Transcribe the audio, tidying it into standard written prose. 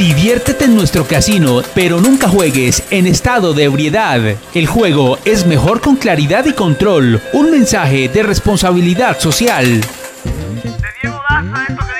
Diviértete en nuestro casino, pero nunca juegues en estado de ebriedad. El juego es mejor con claridad y control. Un mensaje de responsabilidad social. De Diego Daza,